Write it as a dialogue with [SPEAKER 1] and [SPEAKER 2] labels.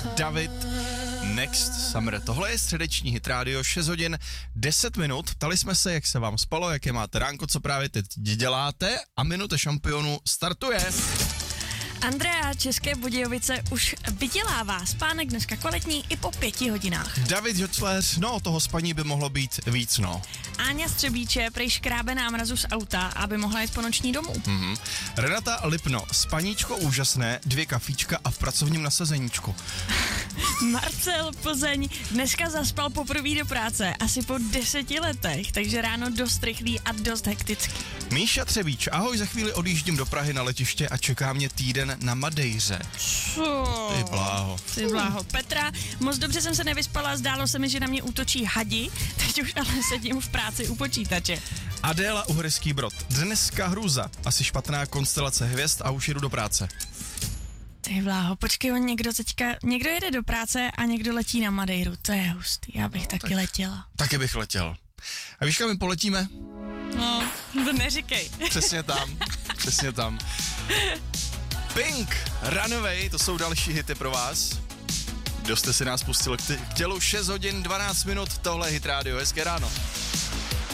[SPEAKER 1] David, Next Summer. Tohle je středeční hit rádio, 6 hodin 10 minut. Ptali jsme se, jak se vám spalo, jaké máte ránko, co právě teď děláte a minuta šampionu startuje.
[SPEAKER 2] Andrea, České Budějovice už vydělává. Spánek dneska kvalitní i po 5 hodinách.
[SPEAKER 1] David Jocler, no toho spaní by mohlo být víc, no.
[SPEAKER 2] Áňa Střebíče prej škrábe námrazu z auta, aby mohla jít po noční domů.
[SPEAKER 1] Renata Lipno, spaníčko úžasné, 2 kafíčka a v pracovním nasazeníčku.
[SPEAKER 2] Marcel Plzeň dneska zaspal poprvé do práce, asi po 10 letech, takže ráno dost rychlý a dost hektický.
[SPEAKER 1] Míša Třebíč, ahoj, za chvíli odjíždím do Prahy na letiště a čeká mě týden na Madejře.
[SPEAKER 2] Co? Ty bláho. Petra, moc dobře jsem se nevyspala, zdálo se mi, že na mě útočí hadi, teď už ale sedím v práci u počítače.
[SPEAKER 1] Adéla Uherský Brod, dneska hrůza, asi špatná konstelace hvězd a už jedu do práce.
[SPEAKER 2] Ty bláho, počkej, někdo jede do práce a někdo letí na Madejru, to je hustý, já bych taky letěla.
[SPEAKER 1] Taky bych letěl. A víš, kam my poletíme?
[SPEAKER 2] No, to neříkej.
[SPEAKER 1] Přesně tam. Pink, Runaway, to jsou další hity pro vás. Kdo jste si nás pustil k tělu, 6 hodin 12 minut, tohle je Hit Radio, hezké ráno.